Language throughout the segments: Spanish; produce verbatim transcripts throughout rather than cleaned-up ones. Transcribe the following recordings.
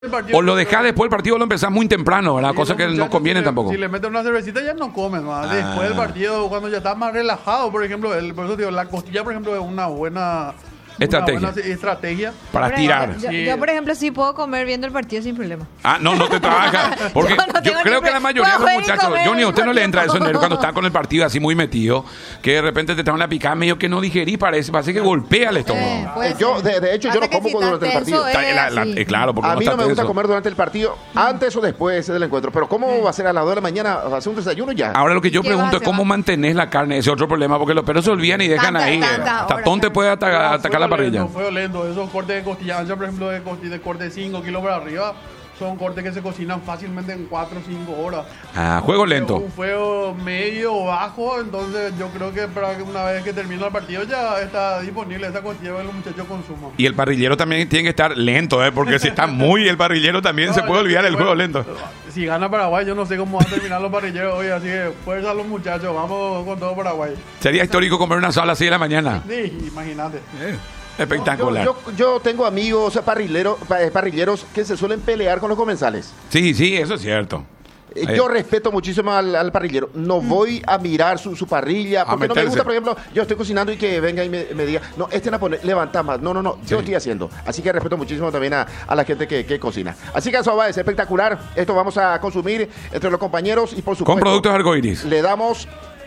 O lo dejás después del partido, lo empezás muy temprano, ¿verdad? Sí, Cosa que no muchachos, conviene si le- tampoco. Si le meten una cervecita ya no comen más. Ah. Después del partido, cuando ya estás más relajado, por ejemplo, el, por eso digo, la costilla, por ejemplo, es una buena Estrategia. Una buena estrategia. Para Por tirar. ejemplo, Yo, Sí. yo, por ejemplo, sí puedo comer viendo el partido sin problema. Ah, no, no te trabaja. Porque Yo yo, no tengo creo ni que la pre- mayoría de los puedo ir y muchachos, comer Johnny, a usted no le entra eso en tiempo. cuando está con el partido así muy metido, que de repente te trae una picada medio que no digerís, parece, parece que golpea el estómago. Eh, puede Eh, yo, ser. de, de hecho, yo Pasa no que como si durante el estás partido. tenso, Está- la- la- sí. eh, claro, porque A no mí está no me gusta tenso. comer durante el partido, antes o después del encuentro. Pero ¿cómo va a ser a las dos de la mañana? ¿Hacer un desayuno ya? Ahora lo que yo ¿Qué vas pregunto a es hacer, cómo va? mantenés la carne, ese es otro problema, porque los perros se olvidan y dejan Tanta- ahí. tanta hora, Tatón te claro. puede atacar, No, atacar la fue parrilla. lento, Fue lento. Esos cortes de costilla ancha, por ejemplo, de, costi- de corte de cinco kilos para arriba, son cortes que se cocinan fácilmente en cuatro o cinco horas. Ah, juego lento. Un fuego medio o bajo, entonces yo creo que para que una vez que termine el partido ya está disponible esa costilla que los muchachos consuman. Y el parrillero también tiene que estar lento, ¿eh? Porque si está muy el parrillero también No, se puede yo- olvidar el bueno, juego lento. Si gana Paraguay, yo no sé cómo van a terminar los parrilleros hoy, así que fuerza a los muchachos, vamos con todo Paraguay. Sería histórico comer una sola a las seis de la mañana. Sí, imagínate. Eh, espectacular. Yo, yo, yo tengo amigos parrilleros, pa- parrilleros que se suelen pelear con los comensales. Sí, sí, eso es cierto. Eh, Eh, Yo respeto muchísimo al, al parrillero. No voy a mirar su, su parrilla. Porque no me meterse. gusta, por ejemplo, yo estoy cocinando y que venga y me, me diga, no, este la pone, levanta más. No, no, no, Sí. yo estoy haciendo. Así que respeto muchísimo también a, a la gente que, que cocina. Así que eso va, es espectacular. Esto vamos a consumir entre los compañeros y por supuesto. Con productos arcoíris. Le damos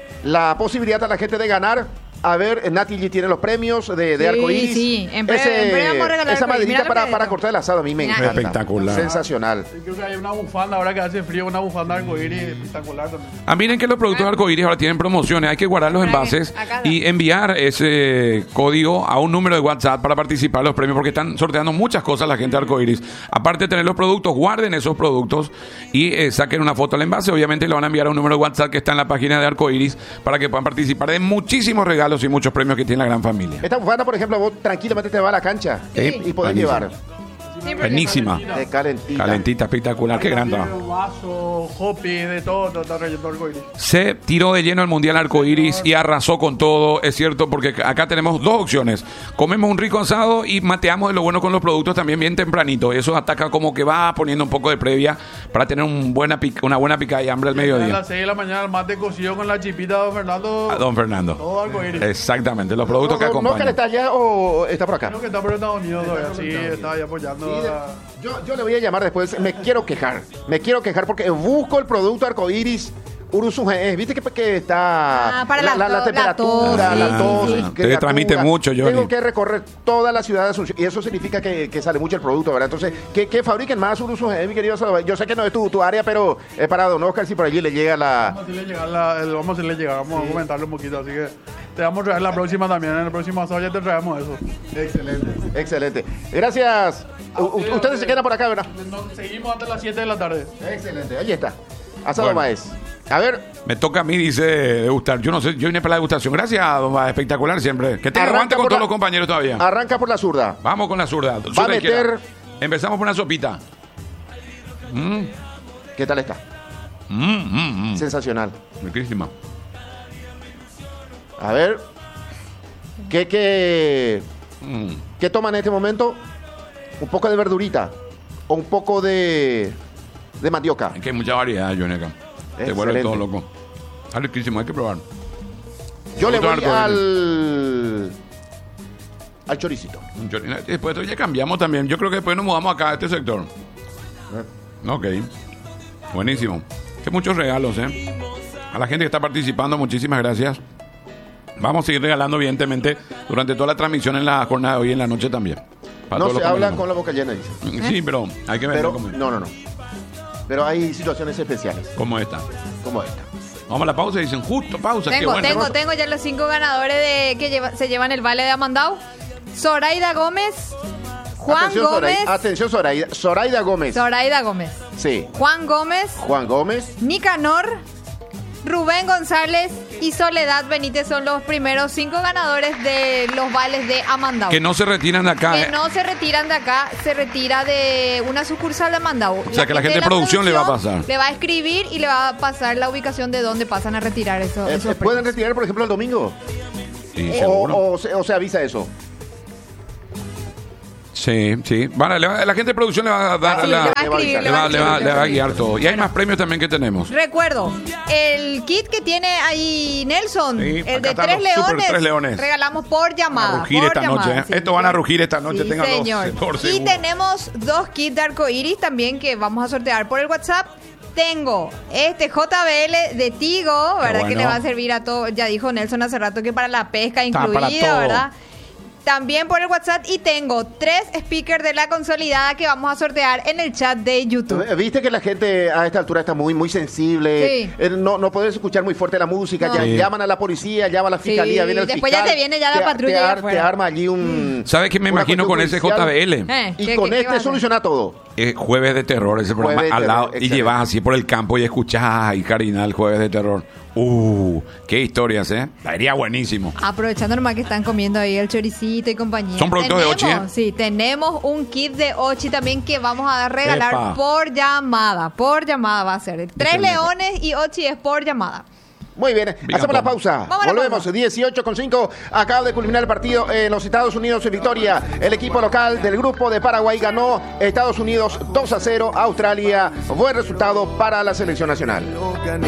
la posibilidad a la gente de ganar. A ver, Nati G tiene los premios de, de Sí, arcoíris. sí. En breve- en breve vamos a regalar esa arcoíris. maderita Mira lo para, que para es. cortar el asado a mí me Mira. encanta. Espectacular. Sensacional. Y creo que hay una bufanda ahora que hace frío, una bufanda arcoíris espectacular también. Ah, miren que los productos arcoíris ahora tienen promociones. Hay que guardar los Acá, envases acá está. y enviar ese código a un número de WhatsApp para participar en los premios, porque están sorteando muchas cosas la gente de arcoíris. Aparte de tener los productos, guarden esos productos y eh, saquen una foto al envase. Obviamente le van a enviar a un número de WhatsApp que está en la página de arcoíris para que puedan participar de muchísimos regalos y muchos premios que tiene la gran familia. Esta bufanda, por ejemplo, vos tranquilamente te vas a la cancha Sí. y podés Buenísimo. llevar. Sin problema. Buenísima. De calentita. Calentita, espectacular. Qué gran trabajo. Un vaso, hopi, de todo, todo está relleno de arcoíris. Se tiró de lleno el Mundial Arcoíris y arrasó con todo, es cierto, porque acá tenemos dos opciones. Comemos un rico asado y mateamos de lo bueno con los productos también bien tempranito. Eso ataca como que va poniendo un poco de previa para tener un buena pica- una buena pica y hambre al A mediodía. las seis de la mañana el mate cocido con la chipita de Don Fernando. A don Fernando. Todo arcoíris. Exactamente, los productos que No, no, no, que acompañan. está allá o está por acá. Creo que está por Estados Unidos todavía, sí, está ahí apoyando. Sí, a- Yo, yo le voy a llamar después. Me quiero quejar. Me quiero quejar porque busco el producto arcoíris. Uruzu, eh, viste que, que está Ah, para la to- la temperatura, tos, la sí, tos, sí, sí. que Te la transmite cura. mucho, Johnny. Tengo que recorrer toda la ciudad de Asunción y eso significa que, que sale mucho el producto, ¿verdad? Entonces, que, que fabriquen más Uruzu, eh, mi querido Salvador. Yo sé que no es tu, tu área, pero es para Don Oscar si por allí le llega la... Vamos a hacerle llegar, la- el- vamos a hacerle llegar, vamos a comentarle un poquito, así que te vamos a traer la próxima también, en el próximo asado ya te traemos eso. Excelente, excelente. Gracias. U- u- ustedes se quedan por acá, ¿verdad? Nos seguimos hasta las siete de la tarde. Excelente, ahí está. Asado Bueno. Baez. A ver, Me toca a mí, dice, degustar. Yo no sé, yo vine para la degustación. Gracias, don Bas, espectacular siempre. Que tenga Arranca aguante con por todos la- los compañeros todavía. arranca por la zurda. Vamos con la zurda. Va a Zurda izquierda. meter... Empezamos por una sopita. Mm, ¿Qué tal está? mm, mm, mm. Sensacional. Riquísima. A ver. ¿Qué, qué, Mm. qué toman en este momento? Un poco de verdurita. O un poco de, de mandioca. Es que hay mucha variedad, Johnny, acá. Te vuelve Excelente. todo loco. Está riquísimo, hay que probar. Yo le voy Otro arco al. Al choricito. Un Johnny. Después de esto ya cambiamos también. Yo creo que después nos mudamos acá a este sector. Ok. Buenísimo. Que muchos regalos, ¿eh? A la gente que está participando, muchísimas gracias. Vamos a seguir regalando, evidentemente, durante toda la transmisión en la jornada de hoy y en la noche también. Para No todos se los habla compañeros. con la boca llena, dice. Sí, pero hay que ver Pero, cómo, no, no, no. Pero hay situaciones especiales, cómo está. como esta. Vamos a la pausa y dicen justo pausa. Qué Tengo, bueno. tengo, tengo ya los cinco ganadores de que lleva- se llevan el vale de Amandau. Zoraida Gómez, Juan Atención, Gómez, Zoraida, atención, Zoraida. Zoraida Gómez. Zoraida Gómez, Sí. Juan Gómez, Juan Gómez. Nicanor, Rubén González y Soledad Benítez son los primeros cinco ganadores de los vales de Amandau. Que no se retiran de acá. Que eh. no se retiran de acá, se retira de una sucursal de Amandau. O sea, que la gente de producción le va a pasar. Le va a escribir y le va a pasar la ubicación de dónde pasan a retirar eso, Eh, esos eh, ¿Pueden premios. retirar, por ejemplo, el domingo? Sí, O, seguro. o se, o se avisa eso. Sí, sí. Vale, le va- la gente de producción le va a dar Sí, la- le va a escribir, le va, le va- le va a guiar todo. Y hay más premios también que tenemos. Recuerdo, el kit que tiene ahí Nelson, Sí, el acá de están tres los super leones, tres leones. regalamos por llamada. A rugir por esta llamada, noche, ¿eh? sí. Estos van a rugir esta noche, Sí, ténganlo señor. por Y seguro. tenemos dos kits de arcoiris también que vamos a sortear por el WhatsApp. Tengo este J B L de Tigo, ¿verdad? bueno. Que le va a servir a todo. Ya dijo Nelson hace rato que para la pesca Está para incluida, todo. ¿verdad? También por el WhatsApp. Y tengo tres speakers de la consolidada que vamos a sortear en el chat de YouTube. Viste que la gente a esta altura está muy muy sensible. Sí. Eh, No, no puedes escuchar muy fuerte la música. No. Ya, Sí. llaman a la policía, llaman a la fiscalía, Sí, viene el después fiscal. ya te viene ya la te- patrulla te, ahí ar- afuera. te arma allí un. ¿Sabes qué me una imagino con cuestión ese judicial. J B L? Eh, Y ¿qué- con qué- qué va a este hacer? soluciona todo. Eh, jueves de terror, ese programa Jueves de al terror, lado. Y excelente. llevas así por el campo y escuchas, ay, Karina, el jueves de terror. Uh, qué historias, ¿eh? Sería buenísimo. Aprovechando nomás que están comiendo ahí el choricito y compañía. Son productos de Tenemos- Ochi, ¿eh? Sí, tenemos un kit de Ochi también que vamos a regalar Epa. por llamada. Por llamada va a ser. Tres Excelente. leones y Ochi es por llamada. Muy bien, Venga, hacemos la vamos. pausa. Vamos a la Volvemos, pausa. dieciocho con cinco. Acaba de culminar el partido en los Estados Unidos en victoria. El equipo local del grupo de Paraguay ganó Estados Unidos dos a cero. Australia, buen resultado para la selección nacional.